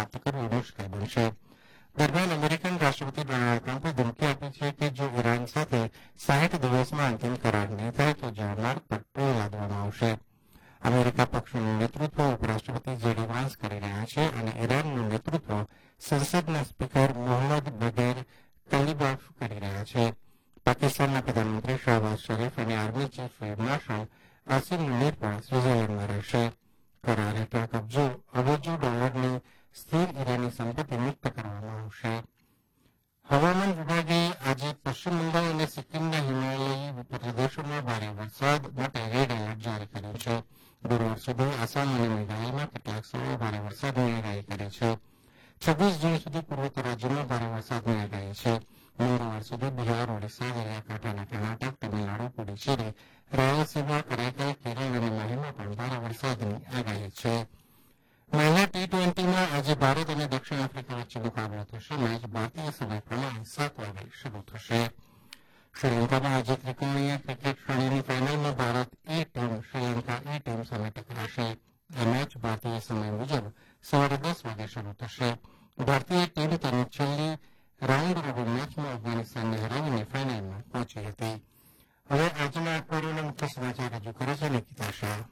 પ્રાપ્ત કરવી મુશ્કેલ બનશે. દરમિયાન અમેરિકન રાષ્ટ્રપતિ ડોનાલ્ડ ટ્રમ્પે ધમકી આપી છે કે જો ઈરાન સાથે 60 દિવસમાં અંતિમ કરાર નહીં થાય તો જળમાર્ગ પર ટોલ લાદવામાં આવશે. અમેરિકા પક્ષનું નેતૃત્વ ઉપરાષ્ટ્રપતિ જેડી વાન્સ કરી રહ્યા છે અને ઈરાનનું નેતૃત્વ સંસદના સ્પીકર મોહમ્મદ બગેર કલીબાફ કરી રહ્યા છે. પાકિસ્તાનના પ્રધાનમંત્રી શહબાઝ શરીફ અને army chief field marshal Asim Munir પણ સ્વિટ્ઝરલેન્ડમાં રહેશે. કરાર હેઠળ કબજો અબજો ડોલરની સ્થિર ઈરાની સંપત્તિ મુક્ત કરવામાં આવશે. હવામાન વિભાગે આજે પશ્ચિમ બંગાળ અને સિક્કિમના હિમાલયી પ્રદેશોમાં ભારે વરસાદ માટે રેડ એલર્ટ જારી કર્યું છે. ગુરુવાર સુધી આસામ અને મેઘાલયમાં કેટલાક સ્થળોએ ભારે વરસાદની આગાહી કરી છે. 26 જૂન સુધી પૂર્વોત્તર રાજ્યોમાં ભારે વરસાદની આગાહી છે. મંગળવાર સુધી બિહાર, ઓડિશા, દરિયાકાંઠાના કર્ણાટક, તમિલનાડુ, પુડુચેરી, રાયલસીમા, કરાઈકલ, કેરળ અને માહીમાં પણ ભારે વરસાદની આગાહી છે. મહિલા T20માં આજે ભારત અને દક્ષિણ આફ્રિકા વચ્ચે મુકાબલો થશે. મેચ ભારતીય સમય પ્રમાણે 7 વાગે શરૂ થશે. શ્રીલંકામાં આજે ત્રિકોણીય ક્રિકેટ શ્રેણીની ફાઇનલમાં ભારત એ ટીમ શ્રીલંકા એ ટીમ સામે ટકરાશે. આ મેચ ભારતીય સમય મુજબ સવારે 10 વાગે શરૂ થશે. ભારતીય ટીમ તેની છેલ્લી રાઉન્ડ રોબિન મેચમાં અફઘાનિસ્તાનને હરાવીને ફાઇનલમાં પહોંચી હતી. હવે આજના અખબારોના મુખ્ય સમાચાર રજૂ કરે છે નિકિતા શાહ.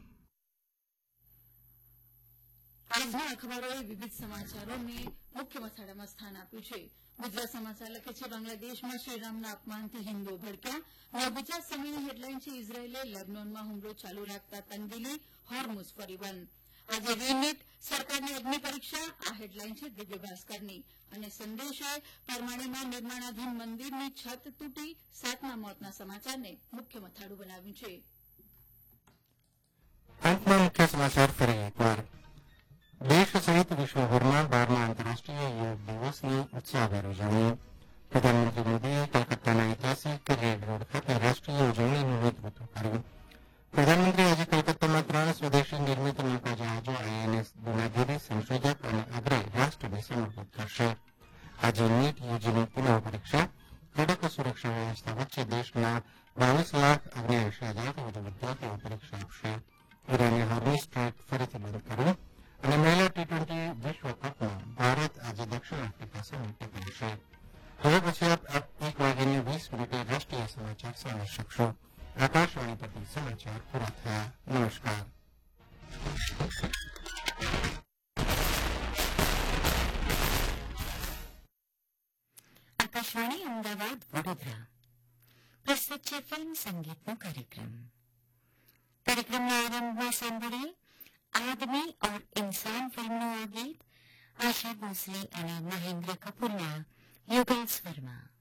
આજના અખબારોએ વિવિધ સમાચારોને મુખ્ય મથાળામાં સ્થાન આપ્યું છે. ગુજરાત સમાચાર લખે છે બાંગ્લાદેશમાં શ્રીરામના અપમાનથી હિન્દુઓ ભડક્યા. નવગુજરાત સમયની હેડલાઇન છે ઇઝરાયેલે લેબનોનમાં હુમલો ચાલુ રાખતા તંગદિલી, હોર્મુઝ ફરી બંધ. આજે રીનીટ સરકારની અગ્નિ પરીક્ષા. આ હેડલાઇન છે દિવ્ય ભાસ્કરની. અને સંદેશે પરમાણીમાં નિર્માણાધીન મંદિરની છત તૂટી 7ના મોતના સમાચારને મુખ્ય મથાળું બનાવ્યું છે. અંતમાં મુખ્ય સમાચાર ફરી એકવાર. દેશ સહિત વિશ્વભરમાં 12મા આંતરરાષ્ટ્રીય યોગ દિવસની ઉત્સાહભેર ઉજવણી. પ્રધાનમંત્રી મોદીએ કોલકાતાના ઐતિહાસિક રેડ રોડ ખાતે રાષ્ટ્રીય ઉજવણીનું નેતૃત્વ કર્યું. પ્રધાનમંત્રી આજે કોલકાતામાં 3 સ્વદેશી નિર્મિત નૌકા જહાજો INS દુનાગીરી સંશોધક અને અગ્રે રાષ્ટ્રને સમર્પિત કરશે. આજે નીટ યુજીની પુનઃ પરીક્ષા. કડક સુરક્ષા વ્યવસ્થા વચ્ચે દેશના 22,79,000થી વધુ વિદ્યાર્થીઓ પરીક્ષા આપશે. ઈરાને હોર્મુઝ સ્ટ્રેટ ફરીથી બંધ કર્યું. અને મહિલા T20 વિશ્વકપમાં ભારત આજે દક્ષિણ આફ્રિકા સામે ટકરાશે. હવે પછી આપ 1:20 રાષ્ટ્રીય સમાચાર સાંભળી શકશો. આકાશવાણી પરથી સમાચાર પૂરા થયા. નમસ્કાર. આકાશવાણી અમદાવાદ વડોદરા પ્રસ્તુત છે ફિલ્મ સંગીતનો કાર્યક્રમના આરંભમાં સાંભળીએ आदमी और इंसान फिल्मનું આ ગીત આશા ભોસલે અને મહેન્દ્ર કપૂરના યુગલ સ્વરમાં.